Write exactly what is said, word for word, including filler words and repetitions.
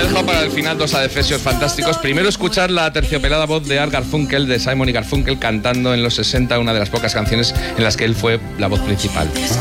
me he dejado para el final dos adefesios fantásticos. Primero, escuchar la terciopelada voz de Art Garfunkel, de Simon y Garfunkel, cantando en los sesenta una de las pocas canciones en las que él fue la voz principal.